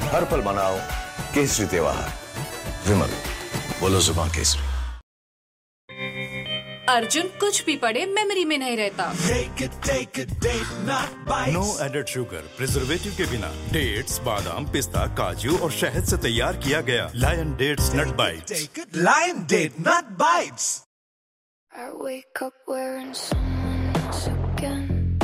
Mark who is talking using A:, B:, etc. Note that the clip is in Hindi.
A: हर पल मनाओ केसरी त्योहार। विमल, बोलो जुबान केसरी।
B: अर्जुन कुछ भी पढ़े मेमोरी में नहीं रहता।
C: नो एडेड शुगर, प्रिजर्वेटिव के बिना। डेट्स, बादाम, पिस्ता, काजू और शहद से तैयार किया गया lion dates nut bytes.
D: Lion date nut bytes.
E: I wake up wearing someone else again.